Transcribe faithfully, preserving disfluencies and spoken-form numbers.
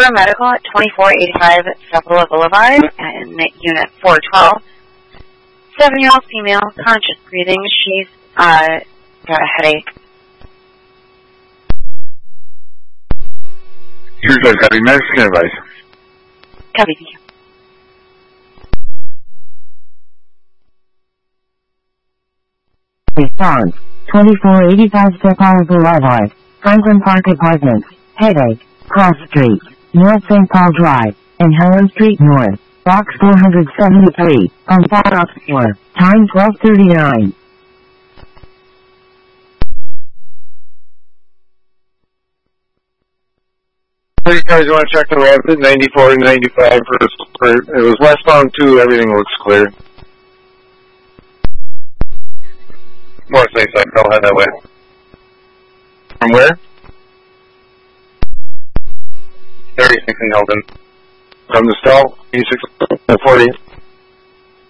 for medical at twenty-four eighty-five Capitol Boulevard in Unit four twelve. Seven-year-old female, conscious breathing. She's uh, got a headache. Here's a copy. Mexican advice. Copy, thank you. Response. twenty-four eighty-five Capitol Boulevard, Franklin Park Apartments, headache, Cross Street, North Saint Paul Drive, and Helen Street North, Box four seventy-three, on Box four, time twelve thirty-nine. Three cars you want to check the rapid, ninety-four and ninety-five for, it was westbound two, everything looks clear. More safe side, I'll head that way. From where? thirty-six in Hilton. From the stall, eighty-six forty.